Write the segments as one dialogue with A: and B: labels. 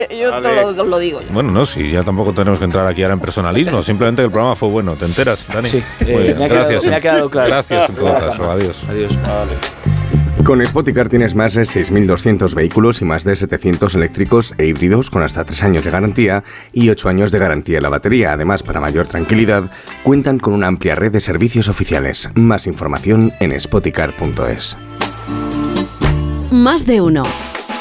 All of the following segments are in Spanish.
A: Yo lo digo.
B: Bueno, no, sí, ya tampoco tenemos que entrar aquí ahora en personalismo. Simplemente el programa fue bueno. ¿Te enteras, Dani?
C: Sí.
B: Muy bien. Gracias.
C: Me ha quedado claro.
B: Gracias en todo caso. Adiós.
C: Adiós.
B: Vale.
D: Con Spoticar tienes más de 6.200 vehículos y más de 700 eléctricos e híbridos con hasta 3 años de garantía y 8 años de garantía en la batería. Además, para mayor tranquilidad, cuentan con una amplia red de servicios oficiales. Más información en spoticar.es.
E: Más de uno.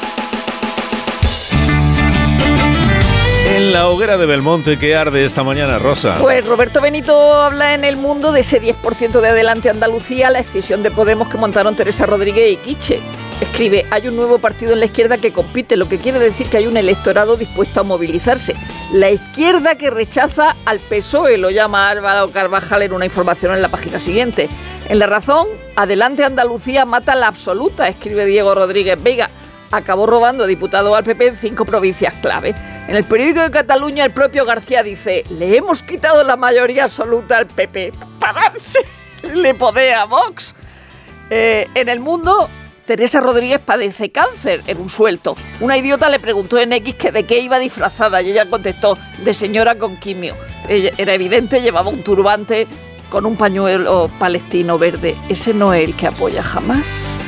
B: En la hoguera de Belmonte, ¿qué arde esta mañana, Rosa?
A: Pues Roberto Benito habla en El Mundo de ese 10% de Adelante Andalucía, la escisión de Podemos que montaron Teresa Rodríguez y Quiche. Escribe, hay un nuevo partido en la izquierda que compite, lo que quiere decir que hay un electorado dispuesto a movilizarse. La izquierda que rechaza al PSOE, lo llama Álvaro Carvajal en una información en la página siguiente. En La Razón, Adelante Andalucía mata la absoluta, escribe Diego Rodríguez Veiga. Acabó robando diputado al PP en 5 provincias clave. En el periódico de Cataluña, el propio García dice, le hemos quitado la mayoría absoluta al PP. ¡Pararse! Le podea a Vox. En El Mundo, Teresa Rodríguez padece cáncer en un suelto. Una idiota le preguntó en X que de qué iba disfrazada y ella contestó, de señora con quimio. Ella, era evidente, llevaba un turbante con un pañuelo palestino verde. Ese no es el que apoya jamás.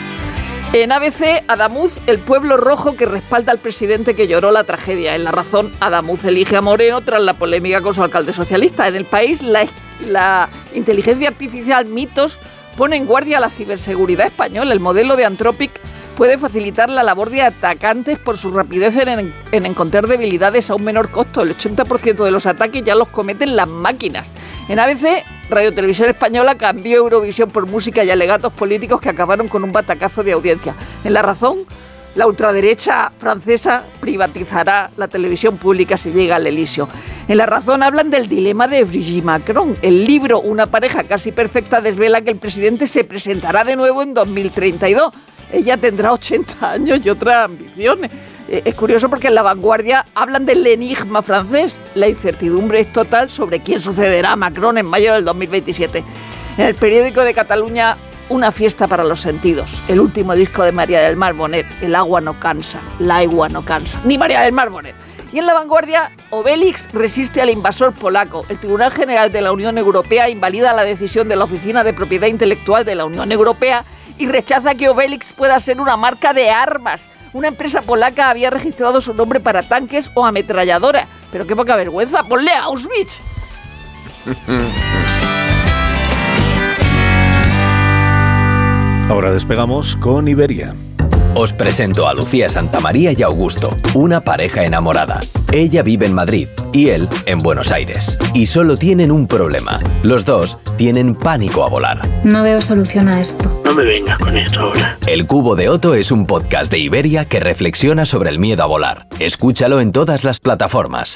A: En ABC, Adamuz, el pueblo rojo que respalda al presidente que lloró la tragedia. En La Razón, Adamuz elige a Moreno tras la polémica con su alcalde socialista. En El País, la inteligencia artificial Mitos pone en guardia a la ciberseguridad española. El modelo de Anthropic puede facilitar la labor de atacantes por su rapidez en encontrar debilidades a un menor costo. El 80% de los ataques ya los cometen las máquinas. En ABC, Radio Televisión Española cambió Eurovisión por música y alegatos políticos que acabaron con un batacazo de audiencia. En La Razón, la ultraderecha francesa privatizará la televisión pública si llega al Elíseo. En La Razón hablan del dilema de Brigitte Macron. El libro Una pareja casi perfecta desvela que el presidente se presentará de nuevo en 2032. Ella tendrá 80 años y otras ambiciones. Es curioso porque en La Vanguardia hablan del enigma francés. La incertidumbre es total sobre quién sucederá a Macron en mayo del 2027. En el periódico de Cataluña, una fiesta para los sentidos. El último disco de María del Mar Bonet, El agua no cansa, la agua no cansa. Ni María del Mar Bonet. Y en La Vanguardia, Obélix resiste al invasor polaco. El Tribunal General de la Unión Europea invalida la decisión de la Oficina de Propiedad Intelectual de la Unión Europea y rechaza que Obélix pueda ser una marca de armas. Una empresa polaca había registrado su nombre para tanques o ametralladoras. Pero qué poca vergüenza, ponle a Auschwitz.
B: Ahora despegamos con Iberia.
F: Os presento a Lucía Santamaría y Augusto, una pareja enamorada. Ella vive en Madrid y él en Buenos Aires. Y solo tienen un problema. Los dos tienen pánico a volar.
G: No veo solución a esto.
H: No me vengas con esto ahora.
F: El Cubo de Otto es un podcast de Iberia que reflexiona sobre el miedo a volar. Escúchalo en todas las plataformas.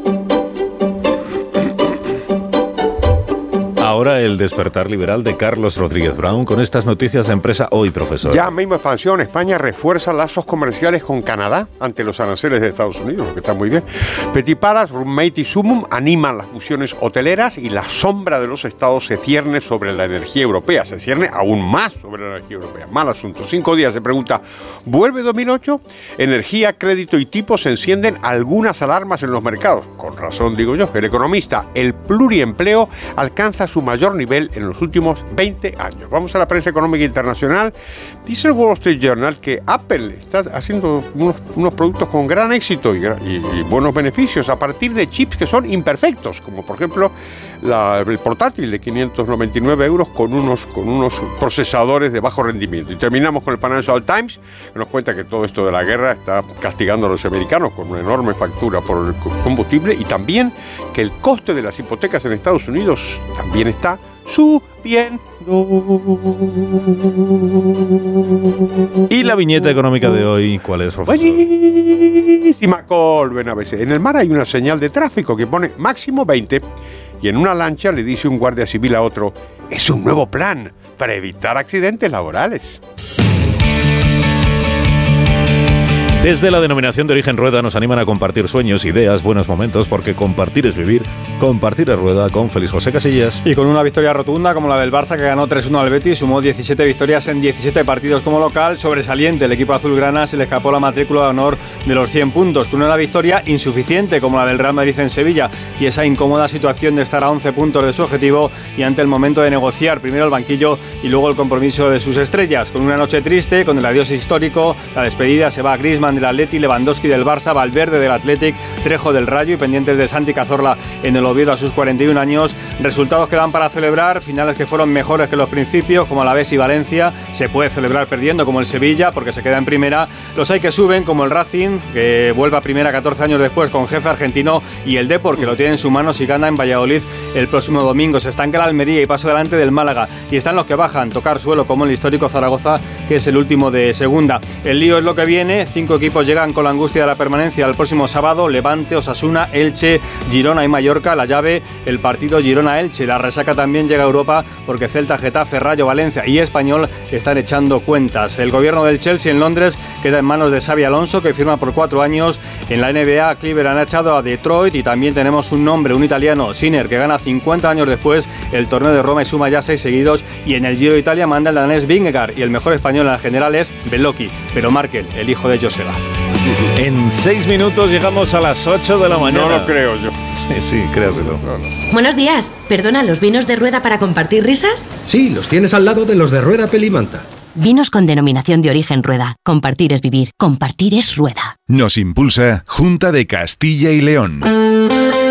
B: Ahora el despertar liberal de Carlos Rodríguez Brown con estas noticias de Empresa Hoy, profesor.
I: Ya mismo expansión, España refuerza lazos comerciales con Canadá ante los aranceles de Estados Unidos, lo que está muy bien. Petit Paras, Roommate y Sumum animan las fusiones hoteleras y la sombra de los estados se cierne sobre la energía europea, se cierne aún más sobre la energía europea. Mal asunto. 5 días se pregunta, ¿vuelve 2008? Energía, crédito y tipos se encienden algunas alarmas en los mercados. Con razón digo yo, el economista, el pluriempleo alcanza su mayor nivel en los últimos 20 años. Vamos a la prensa económica internacional. Dice el Wall Street Journal que Apple está haciendo unos productos con gran éxito y buenos beneficios a partir de chips que son imperfectos, como por ejemplo el portátil de 599 euros con unos procesadores de bajo rendimiento. Y terminamos con el Financial Times, que nos cuenta que todo esto de la guerra está castigando a los americanos con una enorme factura por el combustible y también que el coste de las hipotecas en Estados Unidos también está subiendo.
B: ¿Y la viñeta económica de hoy cuál es, profesor?
I: Buenísima, Colben ABC. En el mar hay una señal de tráfico que pone máximo 20 y en una lancha le dice un guardia civil a otro, es un nuevo plan para evitar accidentes laborales.
B: Desde la denominación de origen Rueda nos animan a compartir sueños, ideas, buenos momentos, porque compartir es vivir. Compartir es Rueda con Félix José Casillas.
C: Y con una victoria rotunda como la del Barça, que ganó 3-1 al Betis, sumó 17 victorias en 17 partidos como local. Sobresaliente, el equipo azulgrana se le escapó la matrícula de honor de los 100 puntos, con una victoria insuficiente como la del Real Madrid en Sevilla, y esa incómoda situación de estar a 11 puntos de su objetivo y ante el momento de negociar primero el banquillo y luego el compromiso de sus estrellas. Con una noche triste, con el adiós histórico, la despedida, se va Griezmann del Atleti, Lewandowski del Barça, Valverde del Athletic, Trejo del Rayo y pendientes de Santi Cazorla en el Oviedo a sus 41 años. Resultados que dan para celebrar, finales que fueron mejores que los principios, como Alavés y Valencia. Se puede celebrar perdiendo, como el Sevilla, porque se queda en primera. Los hay que suben, como el Racing, que vuelve a primera 14 años después con jefe argentino, y el Depor, que lo tiene en su mano si gana en Valladolid el próximo domingo. Se estanca la Almería y paso delante del Málaga, y están los que bajan, tocar suelo, como el histórico Zaragoza, que es el último de segunda. El lío es lo que viene, 5 equipos llegan con la angustia de la permanencia el próximo sábado: Levante, Osasuna, Elche, Girona y Mallorca. La llave, el partido Girona-Elche. La resaca también llega a Europa, porque Celta, Getafe, Rayo, Valencia y Español están echando cuentas. El gobierno del Chelsea en Londres queda en manos de Xabi Alonso, que firma por 4 años. En la NBA, Cleveland ha echado a Detroit, y también tenemos un nombre, un italiano, Sinner, que gana 50 años después el torneo de Roma y suma ya 6 seguidos. Y en el Giro de Italia manda el danés Vingegaard, y el mejor español en general es Bellocchi, pero Markel, el hijo de Joseba.
B: En 6 minutos llegamos a las 8 de la mañana.
I: No lo creo yo.
B: Sí, créaselo.
I: No.
E: Buenos días. ¿Perdona, los vinos de Rueda para compartir risas?
H: Sí, los tienes al lado de los de Rueda Pelimanta.
E: Vinos con denominación de origen Rueda. Compartir es vivir. Compartir es Rueda.
J: Nos impulsa Junta de Castilla y León.